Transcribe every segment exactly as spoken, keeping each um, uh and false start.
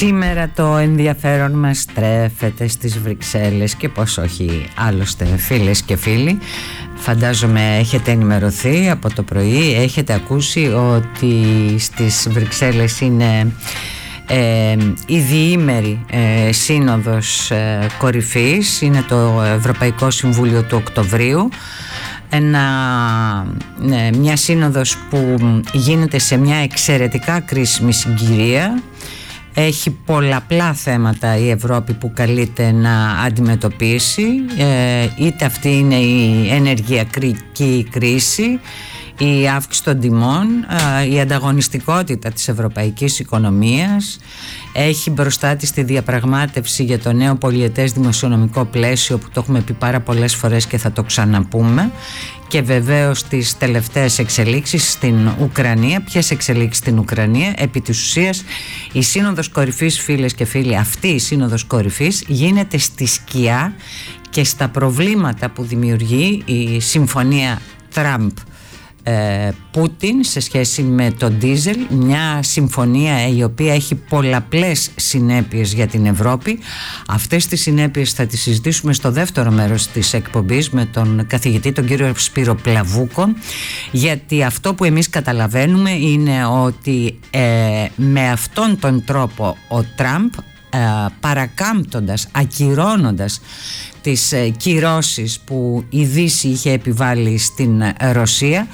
Σήμερα το ενδιαφέρον μας στρέφεται στις Βρυξέλλες και πως όχι άλλωστε, φίλες και φίλοι. Φαντάζομαι έχετε ενημερωθεί από το πρωί, έχετε ακούσει ότι στις Βρυξέλλες είναι ε, η διήμερη ε, σύνοδος ε, κορυφής, είναι το Ευρωπαϊκό Συμβούλιο του Οκτωβρίου. Ένα, ναι, μια σύνοδος που γίνεται σε μια εξαιρετικά κρίσιμη συγκυρία. Έχει πολλαπλά θέματα η Ευρώπη που καλείται να αντιμετωπίσει, ε, είτε αυτή είναι η ενεργειακή κρίση, η αύξηση των τιμών, η ανταγωνιστικότητα της ευρωπαϊκής οικονομίας. Έχει μπροστά της τη διαπραγμάτευση για το νέο πολιετές δημοσιονομικό πλαίσιο που το έχουμε πει πάρα πολλές φορές και θα το ξαναπούμε. Και βεβαίως τις τελευταίες εξελίξεις στην Ουκρανία. Ποιες εξελίξεις στην Ουκρανία? Επί της ουσίας η Σύνοδος Κορυφής, φίλες και φίλοι, αυτή η Σύνοδος Κορυφής γίνεται στη σκιά και στα προβλήματα που δημιουργεί η συμφωνία Τραμπ Πούτιν σε σχέση με το ντίζελ, μια συμφωνία η οποία έχει πολλαπλές συνέπειες για την Ευρώπη. Αυτές τις συνέπειες θα τις συζητήσουμε στο δεύτερο μέρος της εκπομπής με τον καθηγητή, τον κύριο Σπύρο Πλαβούκο, γιατί αυτό που εμείς καταλαβαίνουμε είναι ότι ε, με αυτόν τον τρόπο ο Τραμπ, ε, παρακάμπτοντας, ακυρώνοντας τις ε, κυρώσεις που η Δύση είχε επιβάλει στην Ρωσία,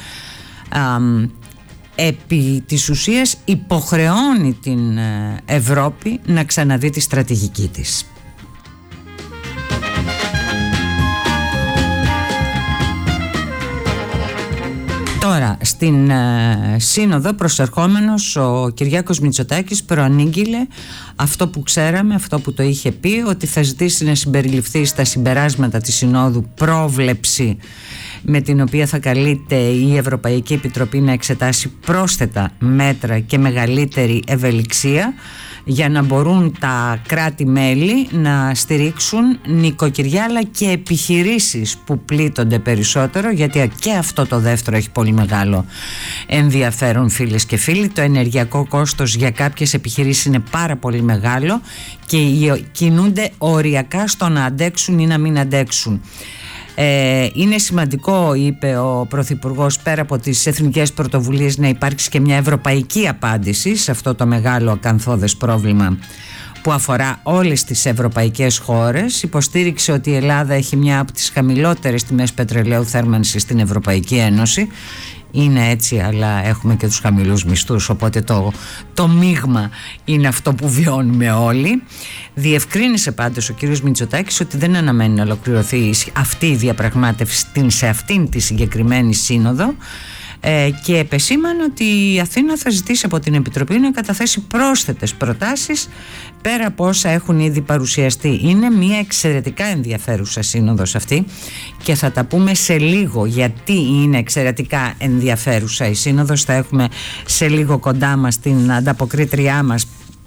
ε, επί της ουσίας υποχρεώνει την ε, Ευρώπη να ξαναδεί τη στρατηγική της. Τώρα, στην ε, Σύνοδο προσερχόμενος ο Κυριάκος Μητσοτάκης προανήγγειλε αυτό που ξέραμε, αυτό που το είχε πει, ότι θα ζητήσει να συμπεριληφθεί στα συμπεράσματα της Συνόδου πρόβλεψη με την οποία θα καλείται η Ευρωπαϊκή Επιτροπή να εξετάσει πρόσθετα μέτρα και μεγαλύτερη ευελιξία για να μπορούν τα κράτη-μέλη να στηρίξουν νοικοκυριά αλλά και επιχειρήσεις που πλήττονται περισσότερο, γιατί και αυτό το δεύτερο έχει πολύ μεγάλο ενδιαφέρον, φίλες και φίλοι. Το ενεργειακό κόστος για κάποιες επιχειρήσεις είναι πάρα πολύ μεγάλο και κινούνται οριακά στο να αντέξουν ή να μην αντέξουν. Ε, είναι σημαντικό, είπε ο Πρωθυπουργός, πέρα από τις εθνικές πρωτοβουλίες να υπάρξει και μια ευρωπαϊκή απάντηση σε αυτό το μεγάλο ακανθώδες πρόβλημα που αφορά όλες τις ευρωπαϊκές χώρες. Υποστήριξε ότι η Ελλάδα έχει μια από τις χαμηλότερες τιμές πετρελαίου θέρμανσης στην Ευρωπαϊκή Ένωση. Είναι έτσι, αλλά έχουμε και τους χαμηλούς μισθούς, οπότε το, το μείγμα είναι αυτό που βιώνουμε όλοι. Διευκρίνησε πάντως ο κύριος Μητσοτάκης ότι δεν αναμένει να ολοκληρωθεί αυτή η διαπραγμάτευση σε αυτήν τη συγκεκριμένη σύνοδο, ε, και επεσήμανε ότι η Αθήνα θα ζητήσει από την Επιτροπή να καταθέσει πρόσθετες προτάσεις πέρα από όσα έχουν ήδη παρουσιαστεί. Είναι μια εξαιρετικά ενδιαφέρουσα σύνοδος αυτή και θα τα πούμε σε λίγο γιατί είναι εξαιρετικά ενδιαφέρουσα η σύνοδος. Θα έχουμε σε λίγο κοντά μας την ανταποκρίτριά μας,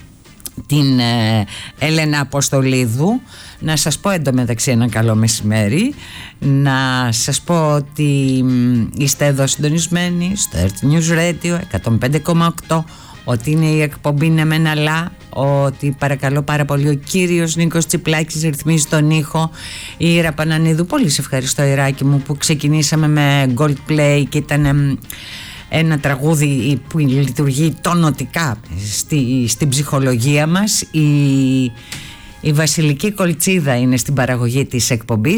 την ε, Έλενα Αποστολίδου. Να σας πω εντωμεταξύ ένα καλό μεσημέρι, να σας πω ότι είστε εδώ συντονισμένοι στο Earth News Radio εκατόν πέντε κόμμα οκτώ, ότι είναι η εκπομπή «Ναι μεν αλλά», ότι παρακαλώ πάρα πολύ ο κύριος Νίκος Τσιπλάκης ρυθμίζει τον ήχο, η Ήρα Πανανίδου. Πολύ σε ευχαριστώ, Ιράκη μου, που ξεκινήσαμε με Gold Play και ήταν ένα τραγούδι που λειτουργεί τονωτικά στη, στην ψυχολογία μας. Η, η Βασιλική Κολτσίδα είναι στην παραγωγή της εκπομπής.